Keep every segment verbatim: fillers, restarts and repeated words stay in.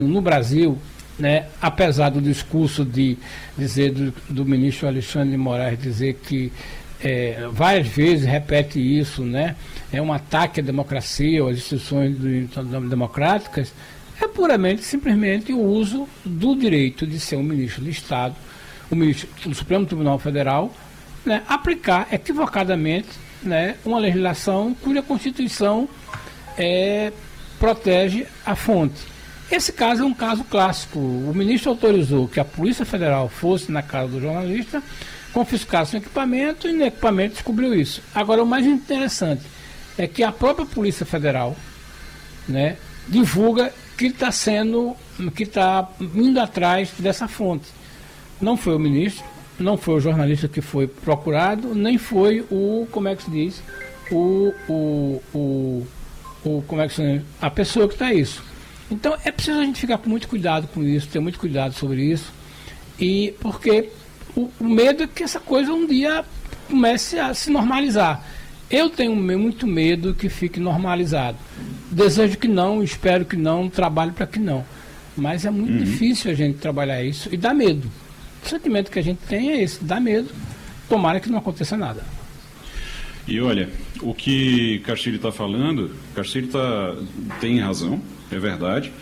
No Brasil, né, apesar do discurso de dizer do, do ministro Alexandre de Moraes dizer que é, várias vezes repete isso, né, é um ataque à democracia, às instituições do, democráticas, é puramente, simplesmente o uso do direito de ser um ministro de Estado, o ministro do Supremo Tribunal Federal, né, aplicar equivocadamente, né, uma legislação cuja Constituição é, protege a fonte. Esse caso é um caso clássico. O ministro autorizou que a Polícia Federal fosse na casa do jornalista, confiscasse o equipamento e no equipamento descobriu isso. Agora, o mais interessante é que a própria Polícia Federal, né, divulga que está sendo, que está indo atrás dessa fonte. Não foi o ministro, não foi o jornalista que foi procurado, nem foi o, como é que se diz, o, o, o, o como é que se diz, a pessoa que está isso. Então é preciso a gente ficar com muito cuidado com isso, ter muito cuidado sobre isso, e porque o, o medo é que essa coisa um dia comece a se normalizar. Eu tenho muito medo que fique normalizado. Desejo que não, espero que não, trabalho para que não. Mas é muito uhum. difícil a gente trabalhar isso e dá medo. O sentimento que a gente tem é esse, dá medo. Tomara que não aconteça nada. E olha, o que Castilho está falando, Castilho tá, tem razão, é verdade.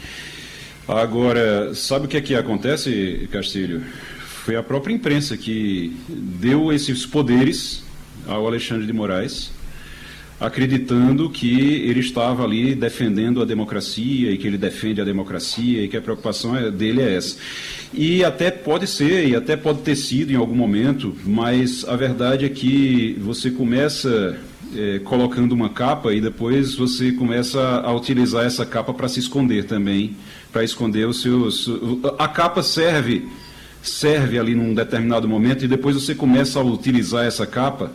Agora, sabe o que é que acontece, Castilho? Foi a própria imprensa que deu esses poderes ao Alexandre de Moraes, acreditando que ele estava ali defendendo a democracia e que ele defende a democracia e que a preocupação dele é essa. E até pode ser, e até pode ter sido em algum momento, mas a verdade é que você começa é, colocando uma capa e depois você começa a utilizar essa capa para se esconder também, para esconder os seus... A capa serve, serve ali num determinado momento e depois você começa a utilizar essa capa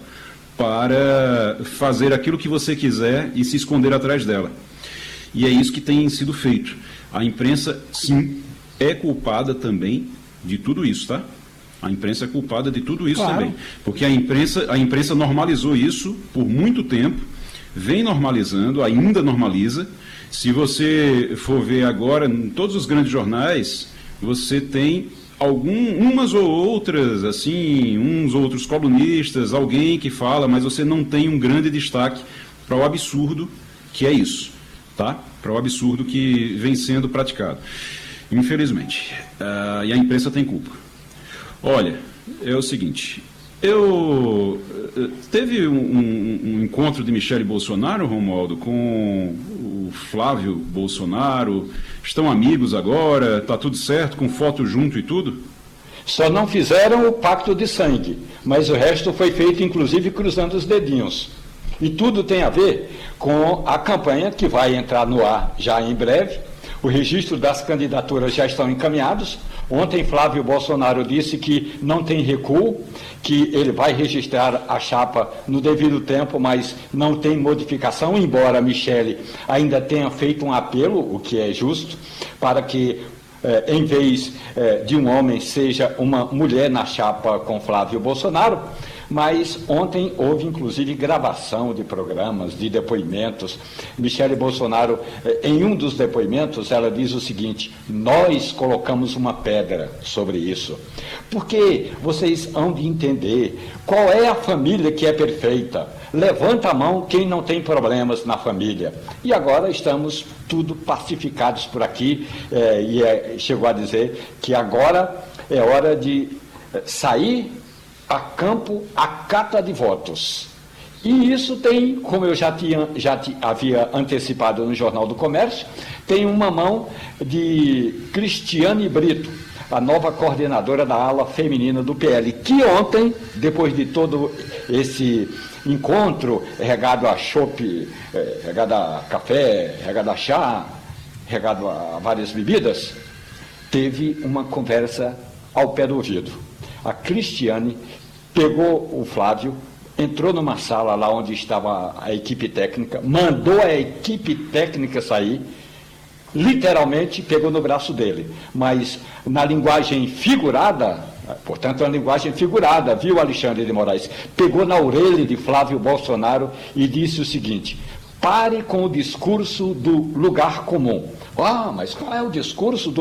para fazer aquilo que você quiser e se esconder atrás dela. E é isso que tem sido feito. A imprensa, sim, é culpada também de tudo isso, tá? A imprensa é culpada de tudo isso claro. também. Porque a imprensa, a imprensa normalizou isso por muito tempo, vem normalizando, ainda normaliza. Se você for ver agora, em todos os grandes jornais, você tem... Algum, umas ou outras, assim, uns outros colunistas, alguém que fala, mas você não tem um grande destaque para o absurdo que é isso, tá? Para o absurdo que vem sendo praticado, infelizmente. Uh, e a imprensa tem culpa. Olha, é o seguinte, eu... Teve um, um, um encontro de Michele Bolsonaro, Romualdo, com o Flávio Bolsonaro. Estão amigos agora? Está tudo certo, com foto junto e tudo? Só não fizeram o pacto de sangue, mas o resto foi feito, inclusive, cruzando os dedinhos. E tudo tem a ver com a campanha que vai entrar no ar já em breve. O registro das candidaturas já estão encaminhados. Ontem, Flávio Bolsonaro disse que não tem recuo, que ele vai registrar a chapa no devido tempo, mas não tem modificação, embora a Michele ainda tenha feito um apelo, o que é justo, para que, eh, em vez eh, de um homem, seja uma mulher na chapa com Flávio Bolsonaro. Mas ontem houve, inclusive, gravação de programas, de depoimentos. Michele Bolsonaro, em um dos depoimentos, ela diz o seguinte: nós colocamos uma pedra sobre isso. Porque vocês hão de entender qual é a família que é perfeita. Levanta a mão quem não tem problemas na família. E agora estamos tudo pacificados por aqui, eh, e é, chegou a dizer que agora é hora de sair a campo a cata de votos. E isso tem, como eu já, tinha, já te, havia antecipado no Jornal do Comércio, tem uma mão de Cristiane Brito, a nova coordenadora da ala feminina do P L, que ontem, depois de todo esse encontro, regado a chopp, regado a café, regado a chá, regado a várias bebidas, teve uma conversa ao pé do ouvido. A Cristiane pegou o Flávio, entrou numa sala lá onde estava a equipe técnica, mandou a equipe técnica sair, literalmente pegou no braço dele, mas na linguagem figurada, portanto é uma linguagem figurada, viu, Alexandre de Moraes, pegou na orelha de Flávio Bolsonaro e disse o seguinte: pare com o discurso do lugar comum. Ah, mas qual é o discurso do